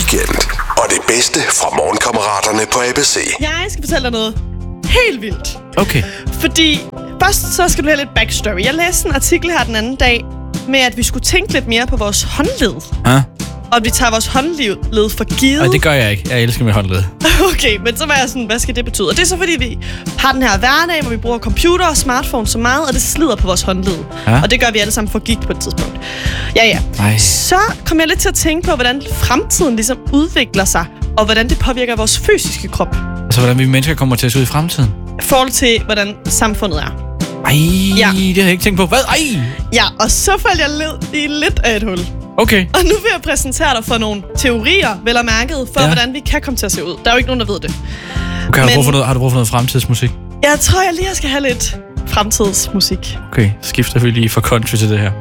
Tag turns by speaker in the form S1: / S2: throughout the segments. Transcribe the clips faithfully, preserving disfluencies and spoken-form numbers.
S1: weekend. Og det bedste fra morgenkammeraterne på A B C.
S2: Jeg skal fortælle dig noget helt vildt.
S3: Okay.
S2: Fordi først så skal du have lidt backstory. Jeg læste en artikel her den anden dag med, at vi skulle tænke lidt mere på vores håndled.
S3: Ja.
S2: Og at vi tager vores håndled for givet.
S3: Nej, det gør jeg ikke. Jeg elsker mit håndled.
S2: Okay, men så var jeg sådan, hvad skal det betyde? Og det er så fordi, vi har den her hverdag, hvor vi bruger computer og smartphone så meget, og det slider på vores håndled. Ja. Og det gør vi alle sammen for gigt på et tidspunkt. Ja, ja.
S3: Ej.
S2: Så kom jeg lidt til at tænke på, hvordan fremtiden ligesom udvikler sig, og hvordan det påvirker vores fysiske krop.
S3: Altså, hvordan vi mennesker kommer til at se ud i fremtiden?
S2: I forhold til, hvordan samfundet er.
S3: Ej, ja. Det har jeg ikke tænkt på. Hvad? Ej!
S2: Ja, og så faldt jeg led i lidt af et hul.
S3: Okay.
S2: Og nu vil jeg præsentere dig for nogle teorier, vel og mærket, for ja. hvordan vi kan komme til at se ud. Der er jo ikke nogen, der ved det.
S3: Okay, har, Men, du brug for noget, har du brug for noget fremtidsmusik?
S2: Jeg tror, jeg lige skal have lidt fremtidsmusik.
S3: Okay, skifter vi lige fra country til det her.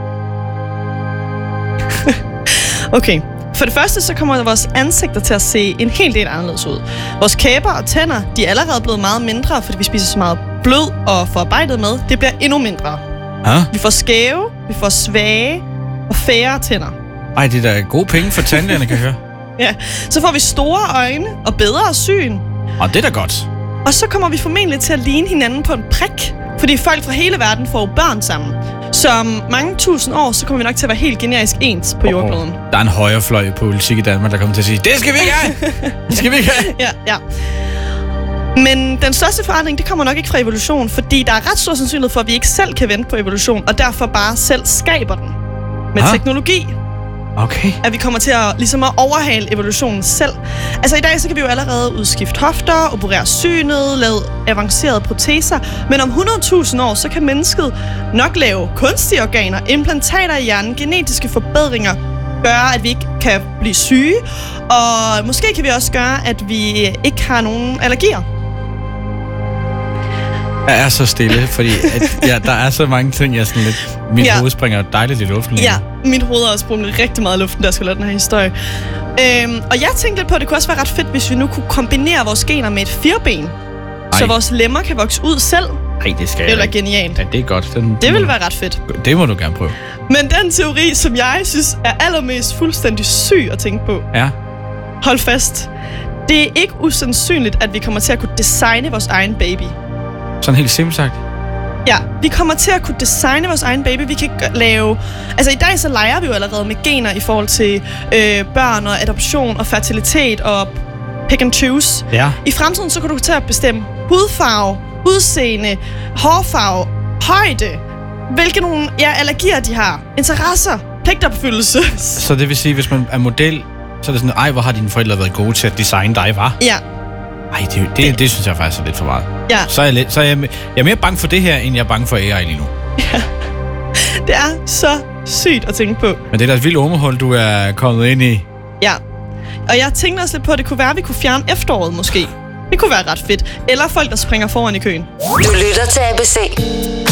S2: Okay. For det første, så kommer vores ansigter til at se en hel del anderledes ud. Vores kæber og tænder, de er allerede blevet meget mindre, fordi vi spiser så meget blød og forarbejdet mad. Det bliver endnu mindre.
S3: Ja?
S2: Vi får skæve, vi får svage og færre tænder.
S3: Ej, det er da gode penge for tandlægerne, kan jeg høre.
S2: Ja, så får vi store øjne og bedre syn.
S3: Og det er da godt.
S2: Og så kommer vi formentlig til at ligne hinanden på en prik, fordi folk fra hele verden får børn sammen. Så om mange tusind år, så kommer vi nok til at være helt generisk ens på jordkloden.
S3: Oh, der er en højrefløj politik i Danmark, der kommer til at sige, det skal vi ikke have! Det skal vi ikke have!
S2: Ja, ja. Men den største forandring, det kommer nok ikke fra evolution, fordi der er ret stor sandsynlighed for, at vi ikke selv kan vente på evolution, og derfor bare selv skaber den med ha? teknologi.
S3: Okay.
S2: At vi kommer til at, ligesom at overhale evolutionen selv. Altså i dag, så kan vi jo allerede udskifte hofter, operere synet, lave avancerede proteser. Men om hundrede tusind år, så kan mennesket nok lave kunstige organer, implantater i hjernen, genetiske forbedringer, gøre, at vi ikke kan blive syge. Og måske kan vi også gøre, at vi ikke har nogen allergier.
S3: Jeg er så stille, fordi at, ja, der er så mange ting, jeg sådan lidt... Mit ja. hoved springer dejligt i luften.
S2: Ja, mit hoved har også sprunget rigtig meget i luften, der skulle lade den her historie. Øhm, og jeg tænkte lidt på, at det kunne også være ret fedt, hvis vi nu kunne kombinere vores gener med et fireben. Ej. Så vores lemmer kan vokse ud selv.
S3: Nej, det skal jeg.
S2: Eller genialt.
S3: Ja, det er godt. Den,
S2: det vil være ret fedt.
S3: Det må du gerne prøve.
S2: Men den teori, som jeg synes er allermest fuldstændig syg at tænke på.
S3: Ja.
S2: Hold fast. Det er ikke usandsynligt, at vi kommer til at kunne designe vores egen baby.
S3: Sådan helt simpelt sagt.
S2: Ja, vi kommer til at kunne designe vores egen baby. Vi kan lave... Altså i dag så leger vi jo allerede med gener i forhold til øh, børn og adoption og fertilitet og pick and choose.
S3: Ja.
S2: I fremtiden så kan du til at bestemme hudfarve, udseende, hårfarve, højde, hvilke nogle ja, allergier de har, interesser, pligtopfyldelse.
S3: Så det vil sige, hvis man er model, så er det sådan, ej, hvor har dine forældre været gode til at designe dig, var?
S2: Ja.
S3: Ej, det, det, det, det synes jeg faktisk er lidt for meget.
S2: Ja.
S3: Så er jeg, lidt, så er jeg, jeg er mere bange for det her, end jeg er bange for A I lige nu.
S2: Ja. Det er så sygt at tænke på.
S3: Men det er da et vildt ormehul, du er kommet ind i.
S2: Ja. Og jeg tænkte også lidt på, at det kunne være, at vi kunne fjerne efteråret måske. Det kunne være ret fedt. Eller folk, der springer foran i køen.
S4: Du lytter til A B C.